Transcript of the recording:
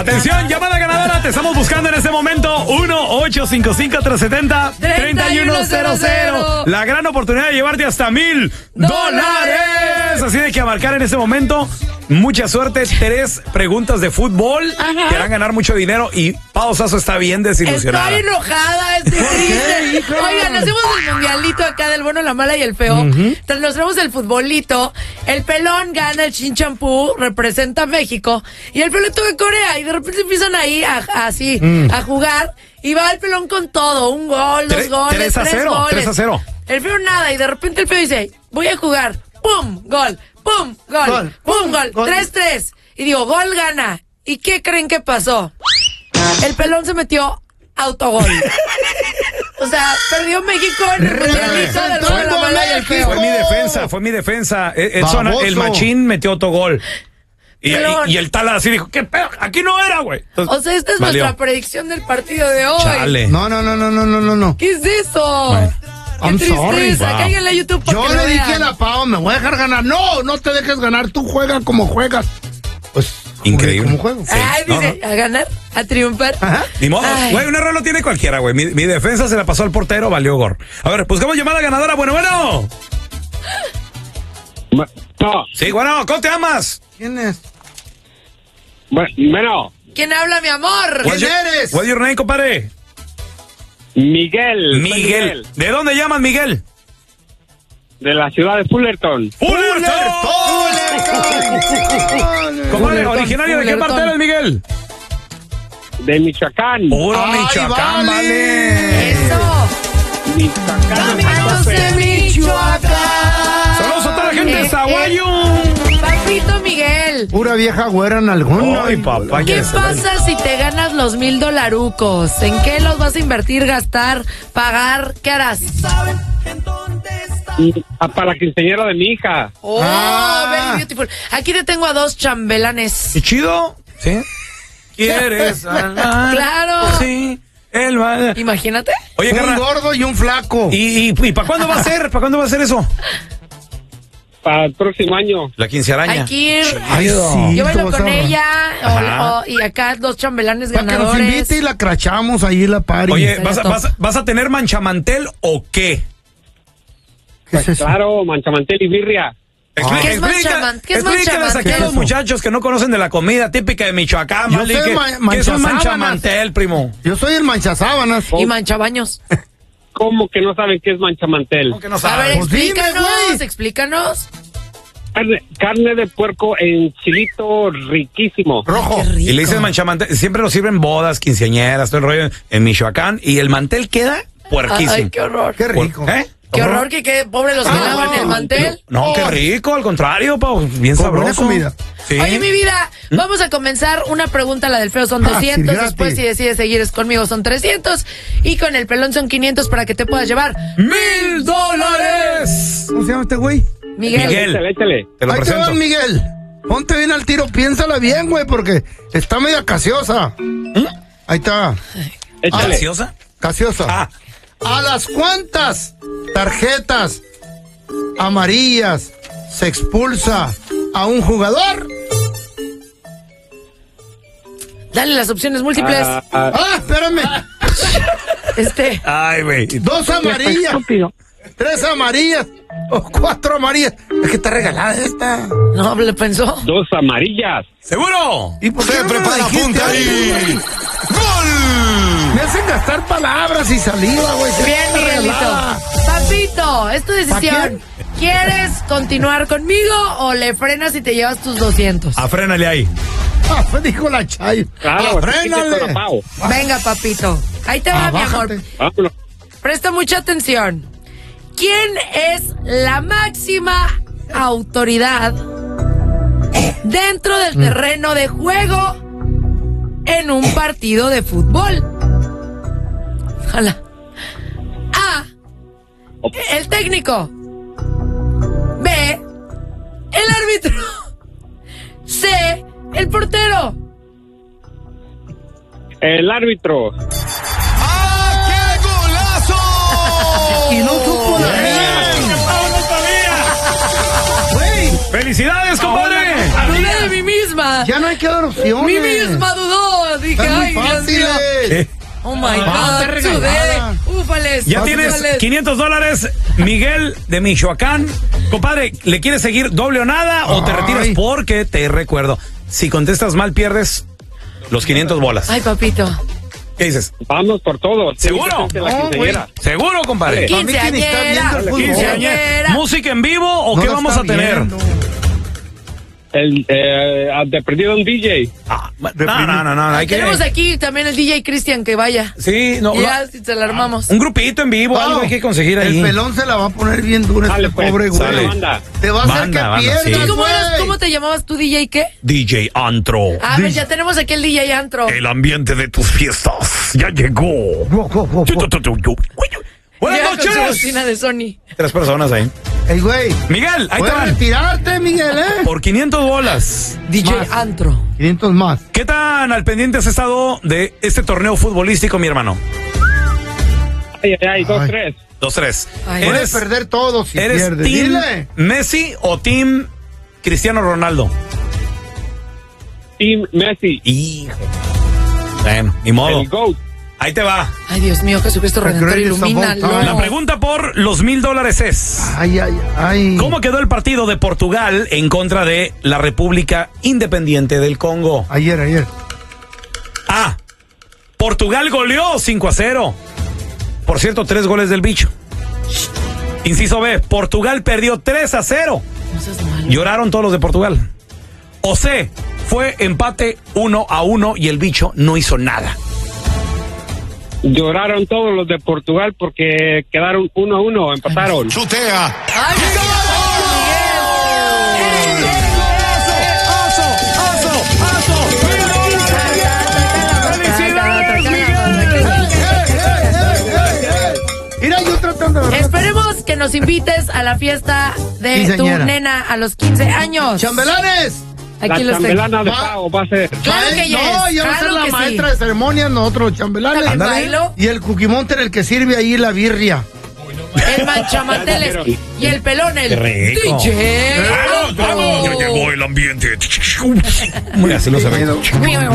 Atención, llamada ganadora. Te estamos buscando en este momento. 1-855-370-3100. La gran oportunidad de llevarte hasta $1,000. Así de que a marcar en este momento. Mucha suerte. 3 preguntas de fútbol. Ajá. Te van a ganar mucho dinero. Y Pau Sasso está bien desilusionada. Estoy enojada, estoy triste. Oigan, hacemos el mundialito acá del bueno, la mala y el feo. Nos traemos el futbolito. El pelón gana el Chinchampú, representa a México. Y el pelón de Corea. Y de repente empiezan ahí a jugar. Y va el pelón con todo. Un gol, 2 goles, 3 goles. 3-0. El feo nada. Y de repente el feo dice, voy a jugar. ¡Pum! Gol. ¡Pum! Gol. ¡Pum! Gol. 3-3. Y digo, gol gana. ¿Y qué creen que pasó? El pelón se metió autogol. O sea, perdió México en el mundialito del bueno, la mala y el feo. Fue mi defensa. Edson, el machín metió autogol. Y el Tala así dijo, ¿qué pedo? Aquí no era, güey. O sea, esta es nuestra predicción del partido de hoy. Chale. No. ¿Qué es eso? Bueno. Qué tristeza. Wow. Cáiganle a YouTube para Yo que le lo dije vean. a la Pau, me voy a dejar ganar. No te dejes ganar. Tú juegas como juegas. Pues, increíble. ¿Cómo juego? Sí. Ay, dice, a ganar, a triunfar. Ajá. Ni modo. Ay. Güey, un error lo tiene cualquiera, güey. Mi defensa se la pasó al portero, valió gor. A ver, buscamos llamada ganadora. Bueno. No. Sí, bueno, ¿cómo te llamas? ¿Quién es? Bueno, ¿Quién habla, mi amor? ¿Quién eres? What's your name, compadre? Miguel. Miguel. ¿De dónde llamas, Miguel? De la ciudad de Fullerton. Compadre, ¿originario de qué parte eres, Miguel? De Michoacán. Puro Ay, Michoacán, vale. vale. Eso. Michoacán. Caminos de Michoacán. Saludos a toda la gente de Zaguayo. Papito Miguel. Pura vieja güera en alguna. Ay, papá. ¿Qué pasa si te ganas los $1,000? ¿En qué los vas a invertir, gastar, pagar? ¿Qué harás? Para la quinceañera de mi hija. Oh, very beautiful. Aquí te tengo a 2 chambelanes. ¿Y chido? ¿Sí? ¿Quieres hablar? Claro. Sí. El va. Imagínate. Oye, Un carnal. gordo y un flaco. ¿Y para cuándo va a ser? ¿Para cuándo va a ser eso? Para el próximo año. La quincearaña. Hay que ir. Ay, sí, Llévalo tú vas con a- ella. Ajá. Y acá 2 chambelanes Para que nos ganadores. invite y la crachamos ahí en la party. Oye, Sería ¿vas a tener manchamantel o qué? ¿Qué es eso? Claro, manchamantel y birria. ¿Qué es manchamantel? ¿Qué es Explícales manchamantel? aquí a los muchachos que no conocen de la comida típica de Michoacán, Yo ¿vale? sé ¿Qué es un manchasábanas. manchamantel, primo? Yo soy el manchasábanas. Y manchabaños. ¿Cómo que no saben qué es manchamantel? ¿Cómo que no A ver, sabes? Pues dime, güey. explícanos. Carne de puerco en chilito riquísimo. Rojo. Qué rico. Y le dicen manchamantel, siempre lo sirven bodas, quinceañeras, todo el rollo en Michoacán, y el mantel queda puerquísimo. Ay, qué horror. Qué rico. ¿Eh? Qué horror que quede pobre los que lavan el mantel. No, qué rico, al contrario, Pau, bien Con buena sabroso. comida. Sí. Oye, mi vida, vamos a comenzar una pregunta, la del feo son 200, gratis. después si decides seguir es conmigo son 300 y con el pelón son 500 para que te puedas llevar. $1,000. ¿Cómo se llama este güey? Miguel. Miguel. Échale. Te lo Ahí te presento. va, Miguel. Ponte bien al tiro, piénsala bien, güey, porque está media casiosa. Ahí está. Échale. ¿Deliciosa? Casiosa. Ah, ¿A las cuántas tarjetas amarillas se expulsa a un jugador? Dale las opciones múltiples. Espérame. ay, güey. 2 amarillas, 3 amarillas o 4 amarillas. Es que está regalada esta. No, le pensó. 2 amarillas. ¿Seguro? ¿Y por qué Se no me prepara, dijiste apunta ahí. antes? ¡Gol! Me hacen gastar palabras y saliva, güey. Bien, Está Miguelito. regalada. Papito, es tu ¿Pa' decisión. ¿Quieres continuar conmigo o le frenas y te llevas tus 200? Afrénale ahí. Dijo la Chayo. Claro, Frénale. con la Pau. Venga, papito. Ahí te va, mi amor. Bájate. Vámonos. Presta mucha atención. ¿Quién es la máxima autoridad dentro del terreno de juego en un partido de fútbol? Ojalá. A. El técnico. B. El árbitro. C. El portero. El árbitro. ¡Ah, qué golazo! Y no supo la ¡Felicidades, compadre! Dudé de mí misma. Ya no hay que dar opciones. Mí misma dudó. Ufales. Oh my Ah, te God, regalada. ufales. Ya tienes ufales. $500, Miguel de Michoacán. Compadre, ¿le quieres seguir doble o nada o te retiras? Ay. Porque te recuerdo, si contestas mal pierdes los 500 bolas. Ay, papito. ¿Qué dices? Vamos por todo. ¿Seguro? Sí, la No, quinceañera. ¿Seguro, compadre? Pa' mí que ni está viendo el fútbol. Quinceañera. ¿Música en vivo o No qué la vamos está a tener? viendo. De perdido un DJ. Ah, no, hay que... Tenemos aquí también el DJ Cristian que vaya. Sí, no, Y ya, si se la armamos. un grupito en vivo, algo hay que conseguir ahí. El pelón se la va a poner bien dura Dale, este pues, pobre güey. sale. Banda. Te va a hacer Banda, que banda, pierdas, sí. ¿Y cómo, güey. cómo te llamabas tú, DJ qué? DJ Antro. A ver, ya tenemos aquí el DJ Antro. El ambiente de tus fiestas ya llegó. Buenas Llega con su noches. bocina de Sony. 3 personas ahí. Ey, güey. Miguel, ahí te Puedes van. retirarte, Miguel, Por 500 bolas. DJ Más. Antro. 500 más. ¿Qué tan al pendiente has estado de este torneo futbolístico, mi hermano? Ay, 2, Ay. 3. 2-3. Ay. Puedes ¿Eres, perder todo si eres pierdes. team Dile. Messi o team Cristiano Ronaldo? Team Messi. Hijo. Bueno, ni modo. El GOAT. Ahí te va. Ay, Dios mío, Jesucristo Redentor, greatest of all ilumínalo. time. La pregunta por los $1,000 es: Ay, ay, ay. ¿cómo quedó el partido de Portugal en contra de la República Independiente del Congo? Ayer. A. Portugal goleó 5-0. Por cierto, 3 goles del bicho. Inciso B. Portugal perdió 3-0. No seas malo. Lloraron todos los de Portugal. O C. Fue empate 1-1 y el bicho no hizo nada. Lloraron todos los de Portugal porque quedaron 1-1, empataron. Chutea. Ay, Mira, yo tratando de... esperemos que nos invites a la fiesta de Sí, tu señora. nena a los 15 años. ¡Chambelanes! La Aquí los tengo. chambelana de Va. Pau va a ser. Claro que yes. No, yo voy a ser claro la que maestra sí. de ceremonias, nosotros los chambelanes. También Ándale. bailo, Y el Cuquimonte era el que sirve ahí la birria. el manchamanteles y el pelón, el Qué rico. DJ. Ya llegó el ambiente. Así lo sabemos.